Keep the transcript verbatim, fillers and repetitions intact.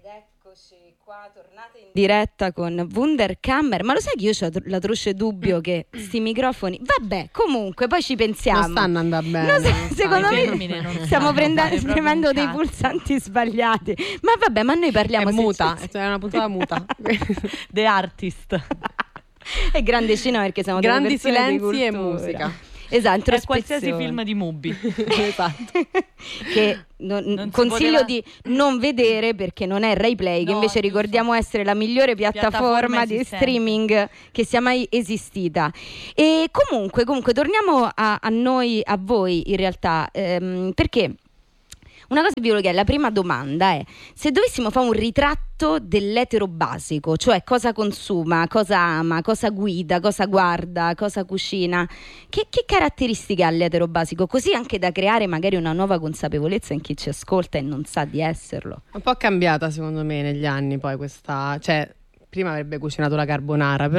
Eccoci qua, tornate in diretta con Wunderkammer. Ma lo sai che io ho la truce dubbio che sti microfoni, vabbè, comunque poi ci pensiamo, non stanno andando bene, no, se, secondo me stiamo prendendo, premendo dei pulsanti sbagliati, ma vabbè, ma noi parliamo è muta, se... è una puntata muta. The Artist. È grande cinema perché siamo grandi delle persone silenzi di e cultura. musica. Esatto, è qualsiasi film di Mubi. Esatto. Che non, non consiglio poteva... di non vedere perché non è Rai Play, no, che invece giusto. ricordiamo essere la migliore piattaforma, piattaforma di streaming che sia mai esistita. E comunque, comunque torniamo a, a noi, a voi in realtà, ehm, perché una cosa che vi voglio chiedere, la prima domanda è: se dovessimo fare un ritratto dell'etero basico, cioè cosa consuma, cosa ama, cosa guida, cosa guarda, cosa cucina, che, che caratteristiche ha l'etero basico? Così anche da creare magari una nuova consapevolezza in chi ci ascolta e non sa di esserlo. Un po' cambiata secondo me negli anni poi questa, cioè prima avrebbe cucinato la carbonara,